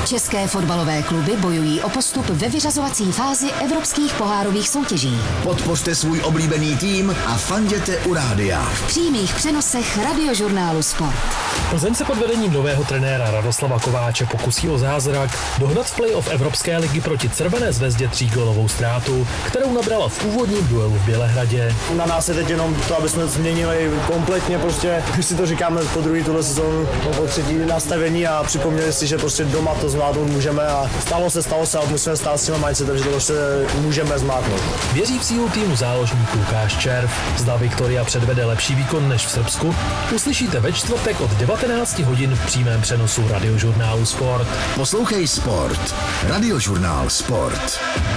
České fotbalové kluby bojují o postup ve vyřazovací fázi evropských pohárových soutěží. Podpořte svůj oblíbený tým a fanděte u rádia. V přímých přenosech Radiožurnálu Sport. Plzeň se pod vedením nového trenéra Radoslava Kováče pokusí o zázrak dohnat v playoff Evropské ligy proti Červené Zvezdě 3gólovou ztrátu, kterou nabrala v úvodním duelu v Bělehradě. Na nás je teď jenom to, aby jsme změnili kompletně, prostě, když si to říkáme po druhé tuhle sezónu, po třetí nastavení a připomněli si, že prostě doma to zvládnout můžeme a stalo se a musíme stát s těma mindsetem, že to prostě můžeme zmátnout. Věří v sílu týmu záložník Lukáš Červ. Zda Viktoria předvede lepší výkon než v Srbsku, uslyšíte ve čtvrtek od 19 hodin v přímém přenosu Radiožurnálu Sport. Poslouchej Sport. Radiožurnál Sport.